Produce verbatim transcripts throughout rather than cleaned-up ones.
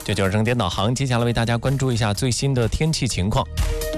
这就是整点导航，接下来为大家关注一下最新的天气情况。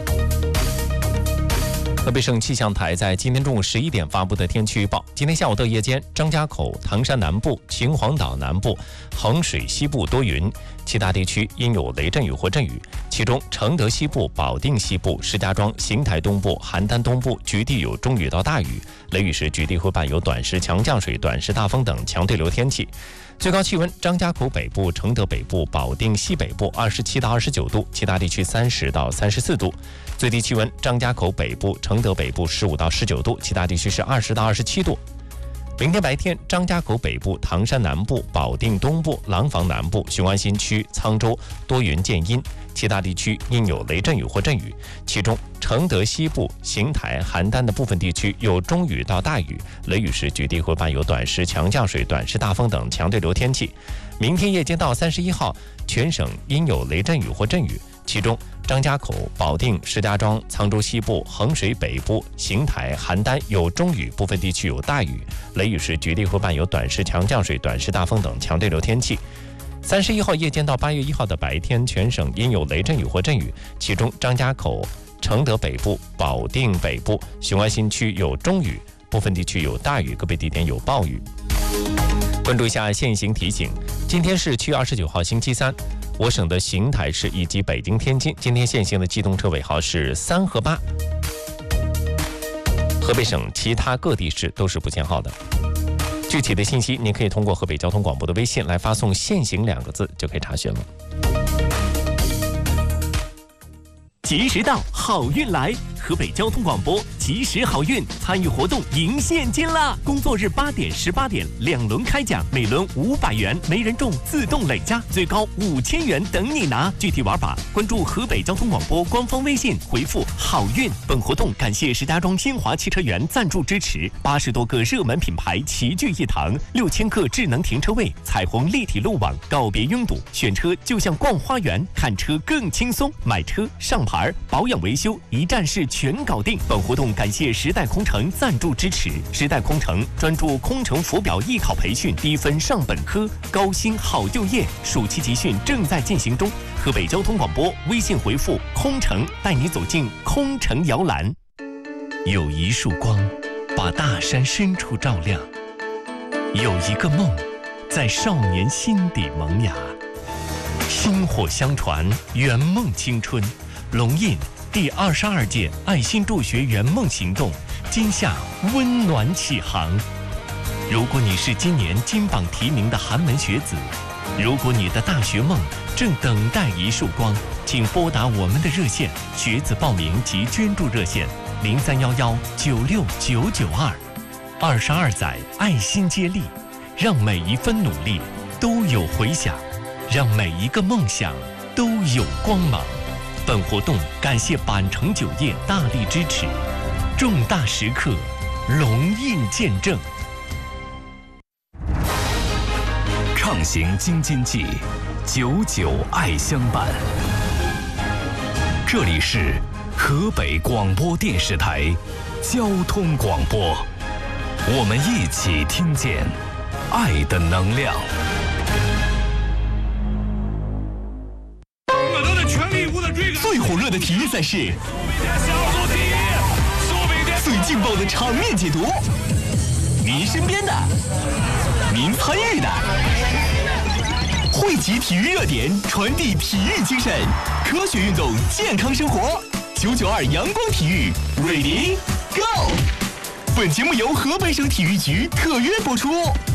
河北省气象台在今天中午十一点发布的天气预报：今天下午到夜间，张家口、唐山南部、秦皇岛南部、衡水西部多云，其他地区阴有雷阵雨或阵雨。其中，承德西部、保定西部、石家庄、邢台东部、邯郸东部局地有中雨到大雨，雷雨时局地会伴有短时强降水、短时大风等强对流天气。最高气温，张家口北部、承德北部、保定西北部二十七到二十九度，其他地区三十到三十四度。最低气温，张家口北部、承德北部十五到十九度，其他地区是二十到二十七度。明天白天，张家口北部、唐山南部、保定东部、廊坊南部、雄安新区、沧州多云见阴，其他地区阴有雷阵雨或阵雨。其中，承德西部、邢台、邯郸的部分地区有中雨到大雨，雷雨时局地会伴有短时强降水、短时大风等强对流天气。明天夜间到三十一号，全省阴有雷阵雨或阵雨。其中，张家口、保定、石家庄、沧州西部、衡水北部、邢台、邯郸有中雨，部分地区有大雨，雷雨时局地会伴有短时强降水、短时大风等强对流天气。三十一号夜间到八月一号的白天，全省阴有雷阵雨或阵雨，其中张家口、承德北部、保定北部、雄安新区有中雨，部分地区有大雨，个别地点有暴雨。关注一下现行提醒，今天是七月二十九号星期三。我省的邢台市以及北京、天津今天限行的机动车尾号是三和八。河北省其他各地市都是不限号的。具体的信息您可以通过河北交通广播的微信来发送限行两个字就可以查询了。 及时到，好运来！河北交通广播及时好运参与活动赢现金啦！工作日八点、十八点两轮开奖，每轮五百元，没人中自动累加，最高五千元等你拿。具体玩法，关注河北交通广播官方微信，回复好运。本活动感谢石家庄新华汽车园赞助支持，八十多个热门品牌齐聚一堂，六千个智能停车位，彩虹立体路网，告别拥堵，选车就像逛花园，看车更轻松，买车上牌保养维修一站式全搞定。本活动感谢时代空乘赞助支持，时代空乘专注空乘浮表艺考培训，低分上本科，高薪好就业，暑期集训正在进行中。河北交通广播微信回复空乘，带你走进空乘摇篮。有一束光把大山深处照亮，有一个梦在少年心底萌芽，薪火相传，圆梦青春。龙印第二十二届爱心助学圆梦行动今夏温暖启航。如果你是今年金榜题名的寒门学子，如果你的大学梦正等待一束光，请拨打我们的热线，学子报名及捐助热线零三幺幺九六九九二。二十二载爱心接力，让每一分努力都有回响，让每一个梦想都有光芒。本活动感谢板城酒业大力支持，重大时刻龙印见证。 畅行京津冀，久久爱相伴。这里是河北广播电视台交通广播，我们一起听见爱的能量。 最火热的体育赛事，最劲爆的场面解读，您身边的，您参与的，汇集体育热点，传递体育精神，科学运动，健康生活。九九二阳光体育 ，Ready Go！ 本节目由河北省体育局特约播出。